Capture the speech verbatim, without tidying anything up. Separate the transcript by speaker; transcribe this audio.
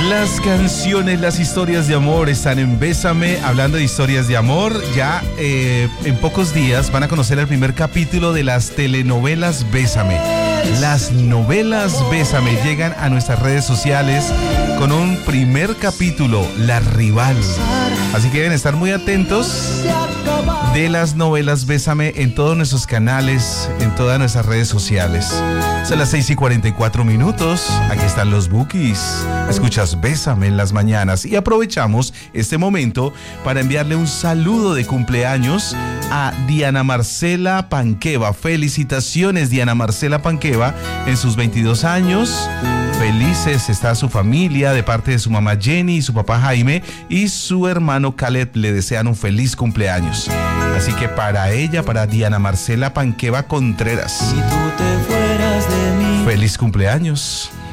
Speaker 1: Las canciones, las historias de amor están en Bésame. Hablando de historias de amor, ya eh, en pocos días van a conocer el primer capítulo de las telenovelas Bésame. Las novelas Bésame llegan a nuestras redes sociales con un primer capítulo, La Rival. Así que deben estar muy atentos de las novelas Bésame en todos nuestros canales, en todas nuestras redes sociales. Son las seis y cuarenta y cuatro minutos. Aquí están los Bukis. Escuchas Bésame en las mañanas y aprovechamos este momento para enviarle un saludo de cumpleaños a Diana Marcela Panqueva. Felicitaciones, Diana Marcela Panqueva, en sus veintidós años. Felices está su familia de parte de su mamá Jenny y su papá Jaime, y su hermano Caleb le desean un feliz cumpleaños. Así que para ella, para Diana Marcela Panqueva Contreras, si tú te fueras de mí, feliz cumpleaños.